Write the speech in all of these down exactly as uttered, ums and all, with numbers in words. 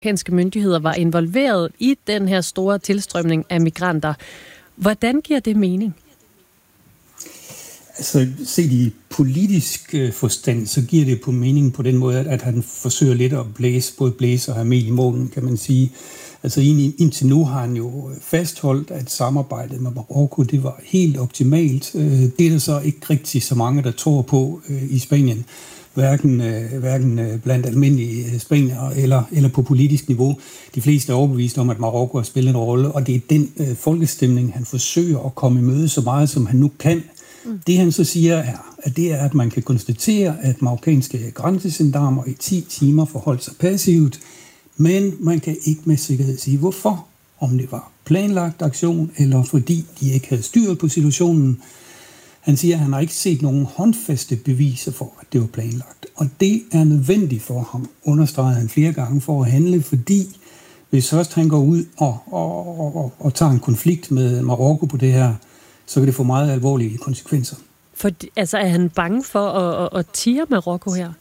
marokkanske myndigheder var involveret i den her store tilstrømning af migranter. Hvordan giver det mening? Altså, set i politisk forstand, så giver det på mening på den måde, at han forsøger lidt at blæse, både blæse og have mel i målen, kan man sige. Altså indtil nu har han jo fastholdt, at samarbejdet med Marokko, det var helt optimalt. Det er der så ikke rigtig så mange, der tror på i Spanien. Hverken, hverken blandt almindelige spaniere eller, eller på politisk niveau. De fleste er overbevist om, at Marokko har spillet en rolle, og det er den øh, folkestemning, han forsøger at komme i møde så meget, som han nu kan. Mm. Det han så siger er, at det er, at man kan konstatere, at marokkanske grænsegendarmer i ti timer forholdt sig passivt, men man kan ikke med sikkerhed sige, hvorfor. Om det var planlagt aktion, eller fordi de ikke havde styr på situationen. Han siger, at han har ikke set nogen håndfaste beviser for, at det var planlagt. Og det er nødvendigt for ham, understregede han flere gange, for at handle, fordi hvis først han går ud og, og, og, og, og tager en konflikt med Marokko på det her, så kan det få meget alvorlige konsekvenser. For, altså er han bange for at, at, at tire Marokko her?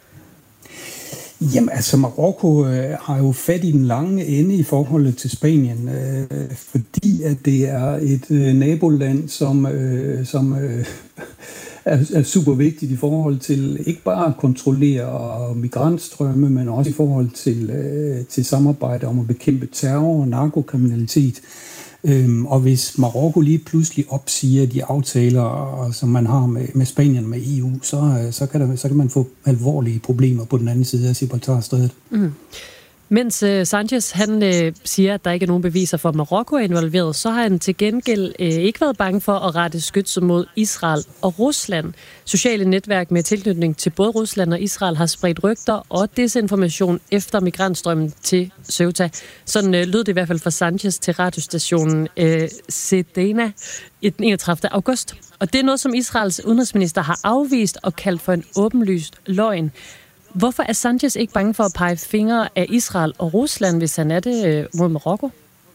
Jamen altså, Marokko øh, har jo fat i den lange ende i forholdet til Spanien, øh, fordi at det er et øh, naboland, som, øh, som øh, er, er super vigtigt i forhold til ikke bare at kontrollere migrantstrømme, men også i forhold til, øh, til samarbejde om at bekæmpe terror og narkokriminalitet. Øhm, og hvis Marokko lige pludselig opsiger de aftaler, som man har med, med Spanien og med E U, så, så, kan der, så kan man få alvorlige problemer på den anden side af Gibraltarstrædet. Mm. Mens uh, Sanchez han uh, siger, at der ikke er nogen beviser for, at Marokko er involveret, så har han til gengæld uh, ikke været bange for at rette skytset mod Israel og Rusland. Sociale netværk med tilknytning til både Rusland og Israel har spredt rygter og desinformation efter migrantstrømmen til Ceuta. Sådan uh, lød det i hvert fald fra Sanchez til radiostationen uh, Sedena den enogtredivte august. Og det er noget, som Israels udenrigsminister har afvist og kaldt for en åbenlyst løgn. Hvorfor er Sanchez ikke bange for at pege fingre af Israel og Rusland, hvis han er det øh, mod Marokko?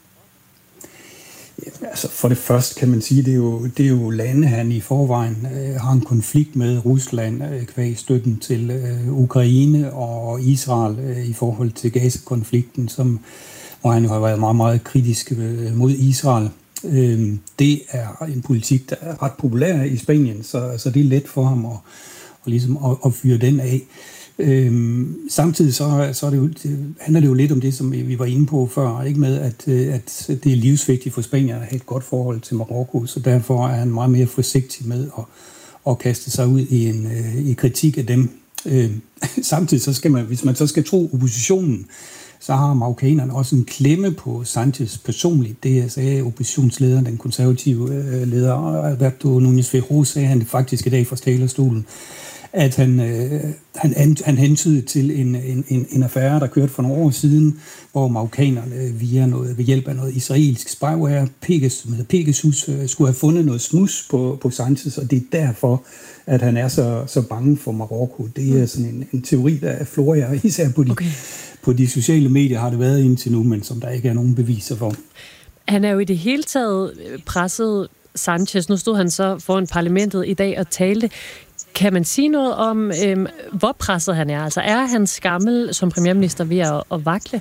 Ja, altså for det første kan man sige, at det er jo, det er jo lande, han i forvejen øh, har en konflikt med Rusland øh, kvæg støtten til øh, Ukraine og Israel øh, i forhold til Gaza-konflikten, som, hvor han jo har været meget, meget kritisk øh, mod Israel. Øh, det er en politik, der er ret populær i Spanien, så, så det er let for ham at, at, ligesom at, at fyre den af. Øhm, samtidig så, så er det jo, det handler det jo lidt om det, som vi var inde på før, ikke med, at, at det er livsvigtigt for Spanien at have et godt forhold til Marokko, så derfor er han meget mere forsigtig med at, at kaste sig ud i en i kritik af dem. Øhm, samtidig så skal man, hvis man så skal tro oppositionen, så har marokkanerne også en klemme på Sanchez personligt. Det sagde oppositionslederen, den konservative øh, leder, Alberto Núñez Feijóo, sagde han faktisk i dag fra talerstolen, at han, øh, han, han hentydede til en, en, en affære, der kørte for nogle år siden, hvor marokkanerne via noget, ved hjælp af noget israelsk spyware, Pegasus, Pegasus øh, skulle have fundet noget smus på, på Sanchez, og det er derfor, at han er så, så bange for Marokko. Det er sådan en, en teori, der florerer, især på de, okay. på de sociale medier har det været indtil nu, men som der ikke er nogen beviser for. Han er jo i det hele taget presset Sanchez. Nu stod han så foran parlamentet i dag og talte. Kan man sige noget om, øhm, hvor presset han er? Altså er han skammel som premierminister ved at, at vakle?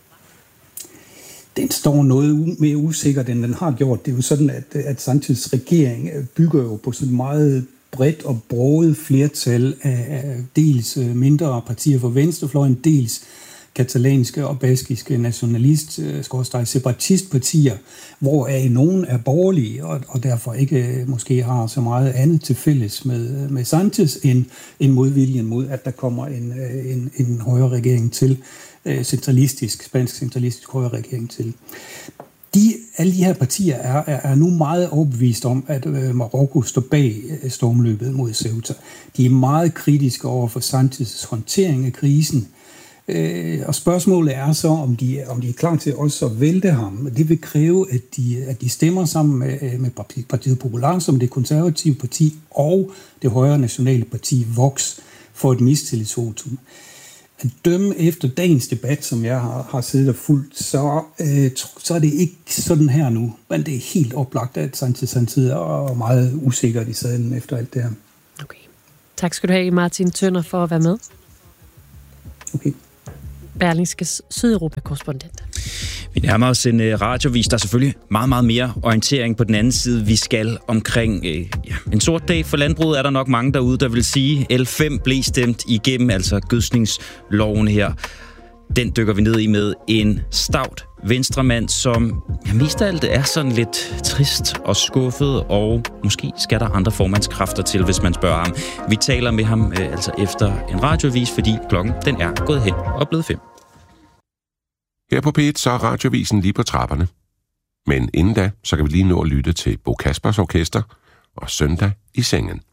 Den står noget mere usikkert, end den har gjort. Det er jo sådan, at, at Sanchez regering bygger jo på sådan meget bredt og broget flertal af dels mindre partier for venstrefløjen, dels katalanske og baskiske nationalist, separatistpartier, hvoraf nogen er borgerlige og, og derfor ikke måske har så meget andet til fælles med, med Sanchez end, end modviljen mod, at der kommer en, en, en højre regering til, centralistisk, spansk centralistisk højre regering til. De, alle de her partier er, er, er nu meget overbevist om, at øh, Marokko står bag øh, stormløbet mod Ceuta. De er meget kritiske over for Sanchez's håndtering af krisen. Øh, og spørgsmålet er så, om de, om de er klar til også at vælte ham. Det vil kræve, at de, at de stemmer sammen med, med Partiet Popular, som det konservative parti, og det højre nationale parti Vox, for et mistillidsvotum. At dømme efter dagens debat, som jeg har, har siddet og fulgt, så, øh, så er det ikke sådan her nu. Men det er helt oplagt, at Sanchez han sidder og meget usikkert i sadlen efter alt det her. Okay. Tak skal du have, Martin Tønder, for at være med. Okay. Berlingskes Sydeuropa-korrespondent. Vi nærmer os en uh, radiovis. Der er selvfølgelig meget, meget mere orientering på den anden side. Vi skal omkring uh, ja, en sort dag for landbruget. Er der nok mange derude, der vil sige, L fem blev stemt igennem, altså gødskningsloven her. Den dykker vi ned i med en stout venstremand, som ja, mest af alt er sådan lidt trist og skuffet, og måske skal der andre formandskræfter til, hvis man spørger ham. Vi taler med ham øh, altså efter en radiovis, fordi klokken den er gået hen og blevet fem. Her på P et så er radiovisen lige på trapperne. Men inden da, så kan vi lige nå at lytte til Bo Kaspers Orkester og Søndag i sengen.